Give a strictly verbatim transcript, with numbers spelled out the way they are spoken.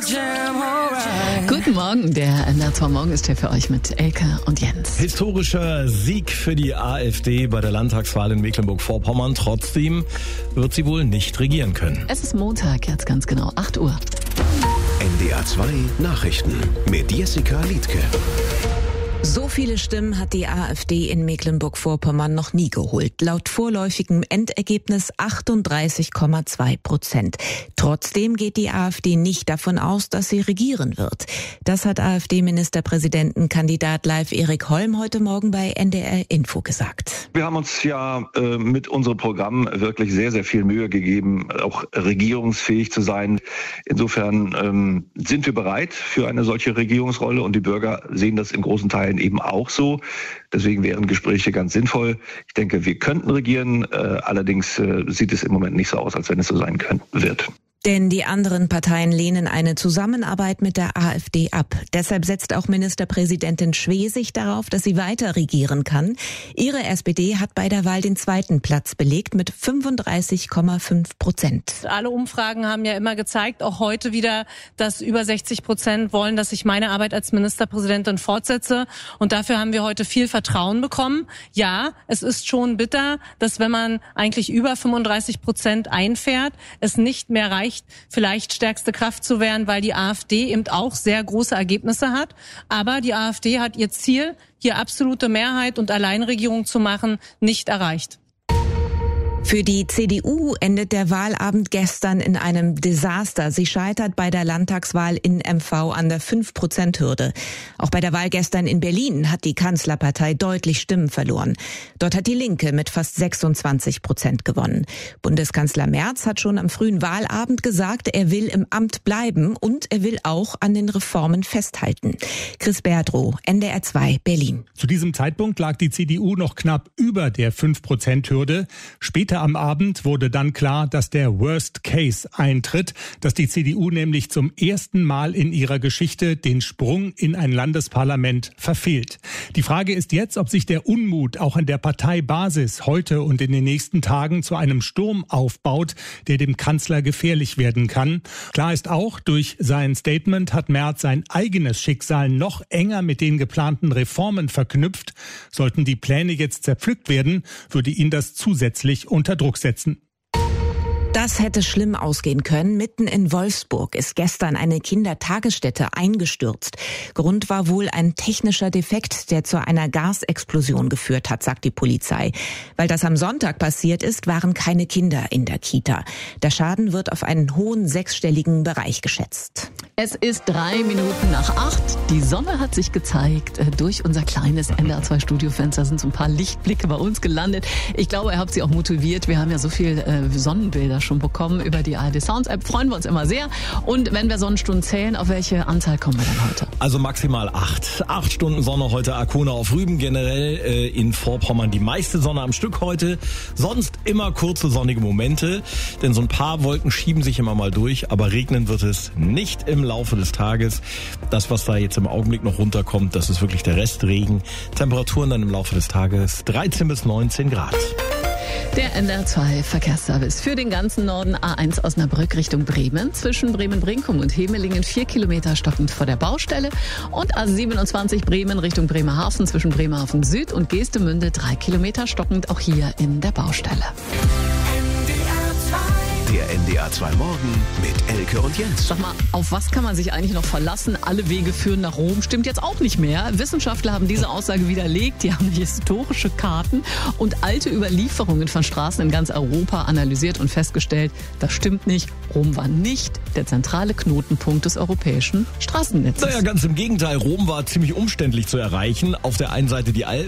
Guten Morgen, der N D R zwei Morgen ist hier für euch mit Elke und Jens. Historischer Sieg für die AfD bei der Landtagswahl in Mecklenburg-Vorpommern. Trotzdem wird sie wohl nicht regieren können. Es ist Montag, jetzt ganz genau acht Uhr. N D R zwei Nachrichten mit Jessica Liedtke. So viele Stimmen hat die AfD in Mecklenburg-Vorpommern noch nie geholt. Laut vorläufigem Endergebnis achtunddreißig Komma zwei Prozent. Trotzdem geht die AfD nicht davon aus, dass sie regieren wird. Das hat AfD-Ministerpräsidentenkandidat Leif Erik Holm heute Morgen bei N D R Info gesagt. Wir haben uns ja äh, mit unserem Programm wirklich sehr, sehr viel Mühe gegeben, auch regierungsfähig zu sein. Insofern ähm, sind wir bereit für eine solche Regierungsrolle und die Bürger sehen das im großen Teil eben auch so. Deswegen wären Gespräche ganz sinnvoll. Ich denke, wir könnten regieren. Äh, allerdings äh, sieht es im Moment nicht so aus, als wenn es so sein können, wird. Denn die anderen Parteien lehnen eine Zusammenarbeit mit der AfD ab. Deshalb setzt auch Ministerpräsidentin Schwesig darauf, dass sie weiter regieren kann. Ihre S P D hat bei der Wahl den zweiten Platz belegt mit fünfunddreißig Komma fünf Prozent. Alle Umfragen haben ja immer gezeigt, auch heute wieder, dass über sechzig Prozent wollen, dass ich meine Arbeit als Ministerpräsidentin fortsetze. Und dafür haben wir heute viel Vertrauen bekommen. Ja, es ist schon bitter, dass wenn man eigentlich über fünfunddreißig Prozent einfährt, es nicht mehr reicht, vielleicht stärkste Kraft zu werden, weil die AfD eben auch sehr große Ergebnisse hat. Aber die AfD hat ihr Ziel, hier absolute Mehrheit und Alleinregierung zu machen, nicht erreicht. Für die C D U endet der Wahlabend gestern in einem Desaster. Sie scheitert bei der Landtagswahl in M V an der fünf Prozent Hürde. Auch bei der Wahl gestern in Berlin hat die Kanzlerpartei deutlich Stimmen verloren. Dort hat die Linke mit fast sechsundzwanzig Prozent gewonnen. Bundeskanzler Merz hat schon am frühen Wahlabend gesagt, er will im Amt bleiben und er will auch an den Reformen festhalten. Chris Berdrow, N D R zwei, Berlin. Zu diesem Zeitpunkt lag die C D U noch knapp über der fünf Prozent Hürde. Später am Abend wurde dann klar, dass der Worst Case eintritt, dass die C D U nämlich zum ersten Mal in ihrer Geschichte den Sprung in ein Landesparlament verfehlt. Die Frage ist jetzt, ob sich der Unmut auch an der Parteibasis heute und in den nächsten Tagen zu einem Sturm aufbaut, der dem Kanzler gefährlich werden kann. Klar ist auch, durch sein Statement hat Merz sein eigenes Schicksal noch enger mit den geplanten Reformen verknüpft. Sollten die Pläne jetzt zerpflückt werden, würde ihn das zusätzlich unter Druck setzen. Das hätte schlimm ausgehen können. Mitten in Wolfsburg ist gestern eine Kindertagesstätte eingestürzt. Grund war wohl ein technischer Defekt, der zu einer Gasexplosion geführt hat, sagt die Polizei. Weil das am Sonntag passiert ist, waren keine Kinder in der Kita. Der Schaden wird auf einen hohen sechsstelligen Bereich geschätzt. Es ist drei Minuten nach acht. Die Sonne hat sich gezeigt. Durch unser kleines N D R zwei Studiofenster sind so ein paar Lichtblicke bei uns gelandet. Ich glaube, ihr habt sie auch motiviert. Wir haben ja so viel äh, Sonnenbilder schon bekommen über die A R D Sounds App. Freuen wir uns immer sehr. Und wenn wir Sonnenstunden zählen, auf welche Anzahl kommen wir denn heute? Also maximal acht. Acht Stunden Sonne heute, Arkona auf Rügen. Generell äh, in Vorpommern die meiste Sonne am Stück heute. Sonst immer kurze sonnige Momente. Denn so ein paar Wolken schieben sich immer mal durch. Aber regnen wird es nicht im Laufe des Tages. Das, was da jetzt im Augenblick noch runterkommt, das ist wirklich der Restregen. Temperaturen dann im Laufe des Tages dreizehn bis neunzehn Grad. Der N D R zwei Verkehrsservice für den ganzen Norden. A eins Osnabrück Richtung Bremen. Zwischen Bremen-Brinkum und Hemelingen vier Kilometer stockend vor der Baustelle. Und A siebenundzwanzig Bremen Richtung Bremerhaven. Zwischen Bremerhaven Süd und Geestemünde drei Kilometer stockend auch hier in der Baustelle. Der N D R zwei Morgen mit Elke und Jens. Sag mal, auf was kann man sich eigentlich noch verlassen? Alle Wege führen nach Rom. Stimmt jetzt auch nicht mehr. Wissenschaftler haben diese Aussage widerlegt. Die haben historische Karten und alte Überlieferungen von Straßen in ganz Europa analysiert und festgestellt, das stimmt nicht. Rom war nicht der zentrale Knotenpunkt des europäischen Straßennetzes. Naja, ganz im Gegenteil. Rom war ziemlich umständlich zu erreichen. Auf der einen Seite die alten